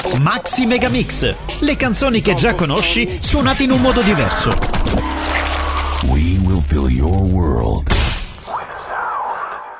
Maxi Megamix, le canzoni che già conosci suonate in un modo diverso. We will fill your world.